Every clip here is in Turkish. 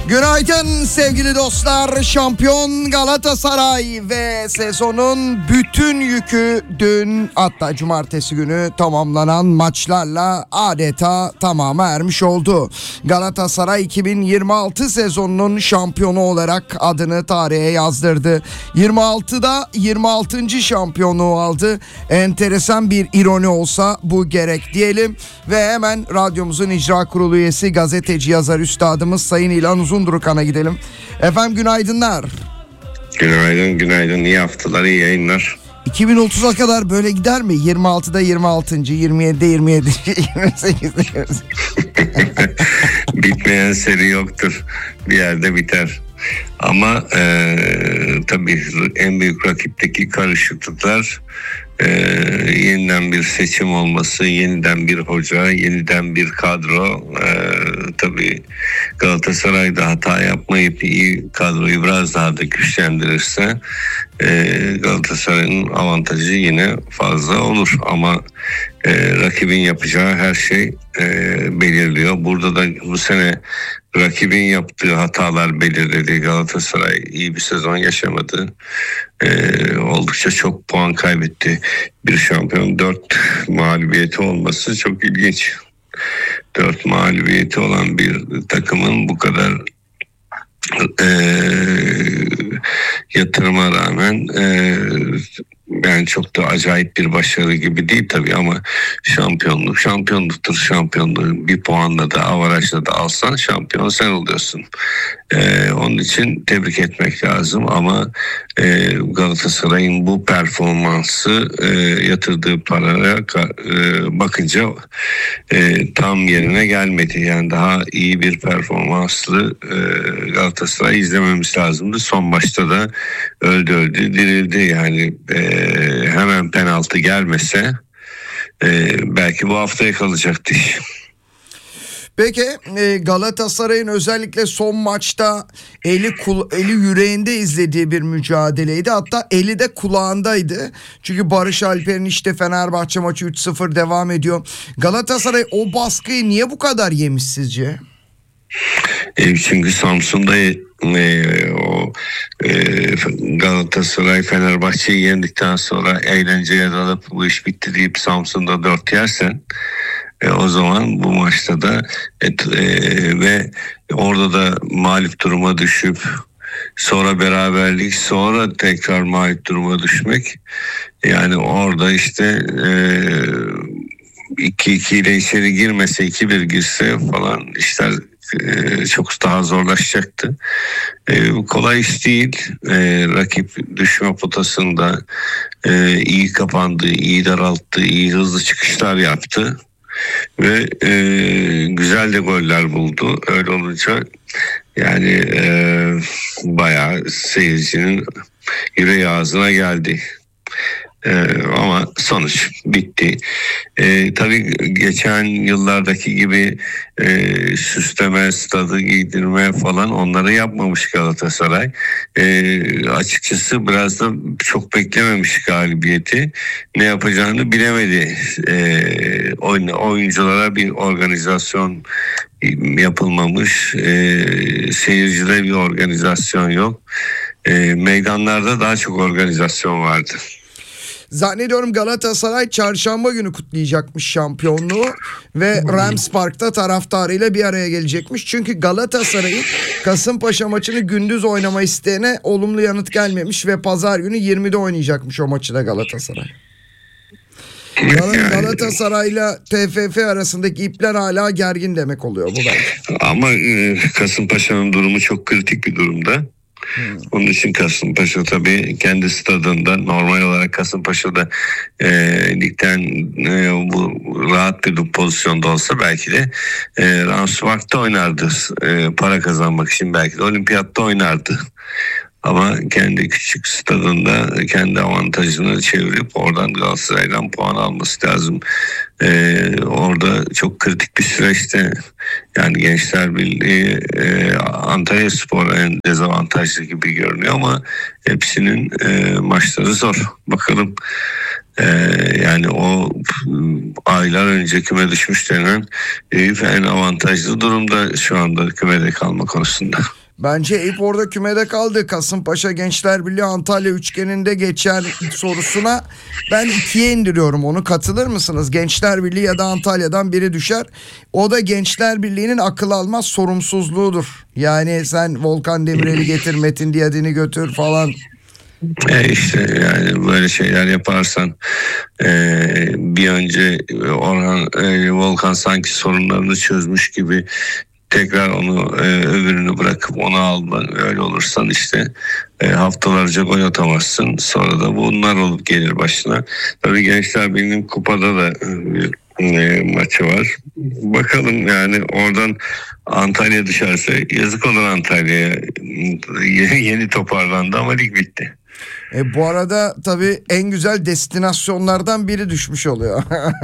Günaydın sevgili dostlar. Şampiyon Galatasaray ve sezonun bütün yükü dün, hatta cumartesi günü tamamlanan maçlarla adeta tamama ermiş oldu. Galatasaray 2026 sezonunun şampiyonu olarak adını tarihe yazdırdı. 26'da 26. şampiyonluğu aldı. Enteresan bir ironi olsa bu gerek diyelim ve hemen radyomuzun icra kurulu üyesi, gazeteci, yazar üstadımız Sayın İlhan Uzundurukan'a gidelim. Efendim günaydınlar. Günaydın. İyi haftalar, iyi yayınlar. 2030'a kadar böyle gider mi? 26'da 26. 27'de 27. 28'de. Bitmeyen seri yoktur. Bir yerde biter. Ama tabii en büyük rakipteki karışıklıklar, yeniden bir seçim olması, yeniden bir hoca, yeniden bir kadro. Tabii Galatasaray'da hata yapmayıp iyi kadroyu biraz daha da güçlendirirse Galatasaray'ın avantajı yine fazla olur. Ama rakibin yapacağı her şey belirliyor. Burada da bu sene rakibin yaptığı hatalar belirledi. Galatasaray iyi bir sezon yaşamadı. Oldukça çok puan kaybetti. Bir şampiyon 4 mağlubiyeti olması çok ilginç. 4 mağlubiyeti olan bir takımın bu kadar yatırıma rağmen yani çok da acayip bir başarı gibi değil tabii, ama şampiyonluktur. Şampiyonluğu bir puanla da, avarajla da alsan şampiyon sen oluyorsun. Onun için tebrik etmek lazım, ama Galatasaray'ın bu performansı yatırdığı paraya bakınca tam yerine gelmedi. Yani daha iyi bir performanslı Galatasaray izlememiz lazımdı. Son maçta da öldü dirildi. Yani hemen penaltı gelmese belki bu haftaya kalacaktı. Peki Galatasaray'ın özellikle son maçta eli yüreğinde izlediği bir mücadeleydi. Hatta eli de kulağındaydı. Çünkü Barış Alper'in işte Fenerbahçe maçı 3-0 devam ediyor. Galatasaray o baskıyı niye bu kadar yemiş sizce? Çünkü Samsun'da Galatasaray Fenerbahçe'yi yendikten sonra eğlenceye dalıp bu iş bitti deyip Samsun'da 4 yersen, o zaman bu maçta da ve orada da mağlup duruma düşüp sonra beraberlik, sonra tekrar mağlup duruma düşmek, yani orada işte 2-2 ile içeri girmese, 2-1 girse falan işler çok daha zorlaşacaktı. Kolay iş değil. Rakip düşme potasında iyi kapandı, iyi daralttı, iyi hızlı çıkışlar yaptı ve güzel de goller buldu. Öyle olunca yani bayağı seyircinin yüreği ağzına geldi. Ama sonuç bitti. Tabii geçen yıllardaki gibi süsleme, stadı giydirme falan, onları yapmamış Galatasaray. Açıkçası biraz da çok beklememiş galibiyeti. Ne yapacağını bilemedi. Oyunculara bir organizasyon yapılmamış. Seyircide bir organizasyon yok. Meydanlarda daha çok organizasyon vardı. Zannediyorum Galatasaray çarşamba günü kutlayacakmış şampiyonluğu ve Rams Park'ta taraftarıyla bir araya gelecekmiş. Çünkü Galatasaray'ın Kasımpaşa maçını gündüz oynama isteğine olumlu yanıt gelmemiş ve pazar günü 20'de oynayacakmış o maçı da Galatasaray. Galatasaray'la TFF arasındaki ipler hala gergin demek oluyor bu belki. Ama Kasımpaşa'nın durumu çok kritik bir durumda. Onun için Kasımpaşa tabii kendi stadında, normal olarak Kasımpaşa'da ligden bu rahat bir pozisyonda olsa belki de Rams Park'ta oynardı. Para kazanmak için belki de Olimpiyat'ta oynardı. Ama kendi küçük stadında kendi avantajını çevirip oradan Galatasaray'dan puan alması lazım. Orada çok kritik bir süreçte, yani Gençler Birliği, Antalyaspor en dezavantajlı gibi görünüyor, ama hepsinin maçları zor. Bakalım Yani o aylar önce küme düşmüş denen Eyüp en avantajlı durumda şu anda kümede kalma konusunda. Bence Eyüp orada kümede kaldı. Kasımpaşa Gençler Birliği Antalya üçgeninde geçer sorusuna ben 2'ye indiriyorum onu. Katılır mısınız? Gençler Birliği ya da Antalya'dan biri düşer. O da Gençler Birliği'nin akıl almaz sorumsuzluğudur. Yani sen Volkan Demirel'i getir, Metin Diyadin'i götür falan. İşte yani böyle şeyler yaparsan bir önce Volkan sanki sorunlarını çözmüş gibi tekrar onu öbürünü bırakıp onu alma, öyle olursan işte haftalarca gol atamazsın, sonra da bunlar olup gelir başına. Tabii Gençler Birliği'nin kupada da bir maçı var. Bakalım yani oradan Antalya düşerse yazık olur Antalya'ya. Yeni toparlandı ama lig bitti. Bu arada tabii en güzel destinasyonlardan biri düşmüş oluyor.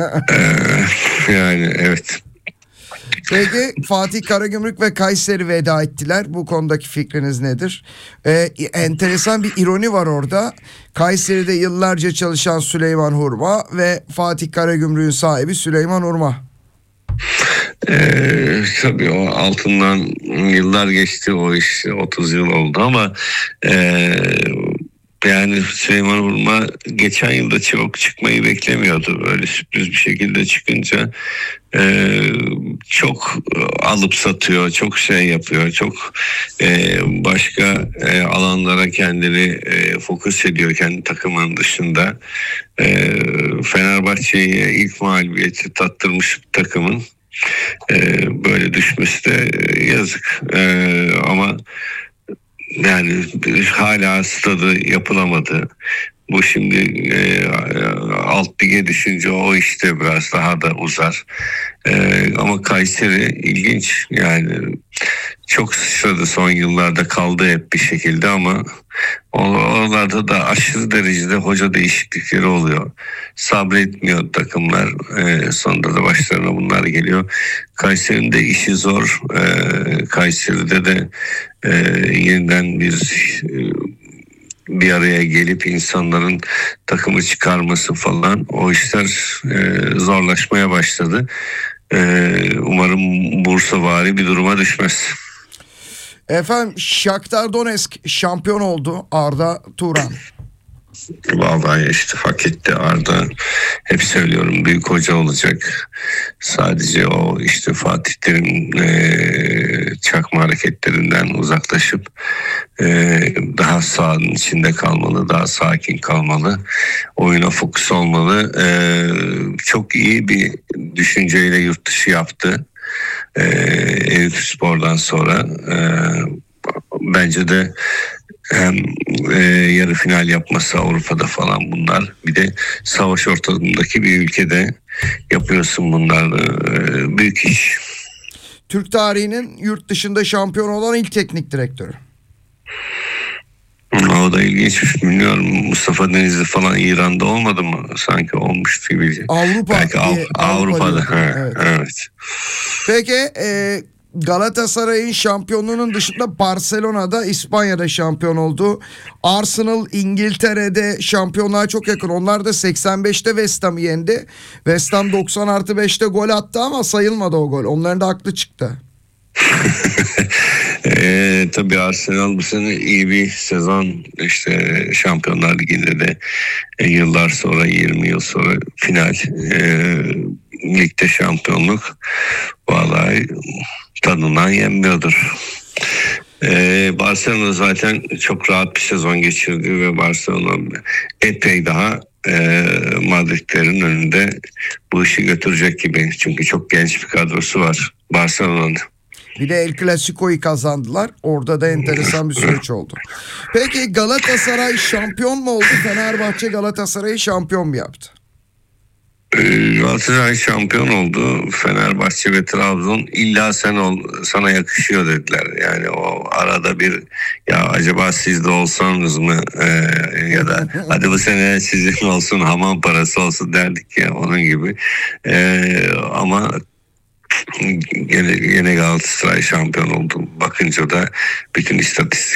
Yani evet. Peki Fatih Karagümrük ve Kayseri veda ettiler. Bu konudaki fikriniz nedir? Enteresan bir ironi var orada. Kayseri'de yıllarca çalışan Süleyman Hurma ve Fatih Karagümrük'ün sahibi Süleyman Hurma. Tabii o altından yıllar geçti, o iş 30 yıl oldu ama yani Süleyman Hurma geçen yılda çok çıkmayı beklemiyordu. Böyle sürpriz bir şekilde çıkınca çok alıp satıyor, çok şey yapıyor, çok başka alanlara kendini fokus ediyor kendi takımının dışında. Fenerbahçe'ye ilk mağlubiyeti tattırmış takımın böyle düşmesi de yazık. Ama yani hala stadı yapılamadı. Bu şimdi alt lige düşünce o işte biraz daha da uzar. Ama Kayseri ilginç, yani çok sıçradı son yıllarda, kaldı hep bir şekilde ama oralarda da aşırı derecede hoca değişiklikleri oluyor. Sabretmiyor takımlar. Sonunda da başlarına bunlar geliyor. Kayseri'nin de işi zor. Kayseri'de de yeniden bir araya gelip insanların takımı çıkarması falan, o işler zorlaşmaya başladı. Umarım Bursavari bir duruma düşmez. Efendim Shakhtar Donetsk şampiyon oldu, Arda Turan. Vallahi işte hak etti Arda. Hep söylüyorum, büyük hoca olacak. Sadece o işte Fatih Terim çakma hareketlerinden uzaklaşıp daha sahanın içinde kalmalı, daha sakin kalmalı, oyuna fokus olmalı. Çok iyi bir düşünceyle yurt dışı yaptı. Eyüpspor'dan sonra bence de hem yarı final yapması Avrupa'da falan, bunlar bir de savaş ortamındaki bir ülkede yapıyorsun bunlar, büyük iş. Türk tarihinin yurt dışında şampiyon olan ilk teknik direktörü. O da ilginç, bilmiyorum. Mustafa Denizli falan İran'da olmadı mı? Sanki olmuştu gibi. Avrupa. Belki Avrupa'da. Evet. Peki Galatasaray'ın şampiyonluğunun dışında Barcelona'da, İspanya'da şampiyon oldu. Arsenal İngiltere'de şampiyonluğa çok yakın. Onlar da 85'te West Ham'ı yendi. West Ham 90+5'te gol attı ama sayılmadı o gol. Onların da aklı çıktı. Tabii Arsenal bu sene iyi bir sezon, işte Şampiyonlar Ligi'nde de yıllar sonra, 20 yıl sonra final, ligde şampiyonluk vallahi tadından yenmiyordur. Barcelona zaten çok rahat bir sezon geçirdi ve Barcelona epey daha Madridlerin önünde bu işi götürecek gibi. Çünkü çok genç bir kadrosu var Barcelona'nın. Bir de El Clasico'yu kazandılar. Orada da enteresan bir süreç oldu. Peki Galatasaray şampiyon mu oldu? Fenerbahçe Galatasaray'ı şampiyon mu yaptı? Galatasaray şampiyon oldu. Fenerbahçe ve Trabzon illa sen ol, sana yakışıyor dediler. Yani o arada bir, ya acaba siz de olsanız mı, ya da hadi bu sene sizin olsun, hamam parası olsun derdik ya, onun gibi. Ama yine Galatasaray şampiyon oldu. Bakınca da bütün istatistik